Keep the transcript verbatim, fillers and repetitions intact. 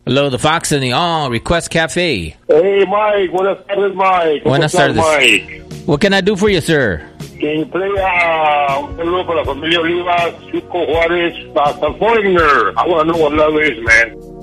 Hello, the Fox and the All Request Cafe. Hey, Mike. Buenas tardes, Mike. Buenas tardes. Mike? What can I do for you, sir? Can you play uh, un saludo para la familia Olivas, Chico Juárez, hasta Foreigner? I want to know what love is, man.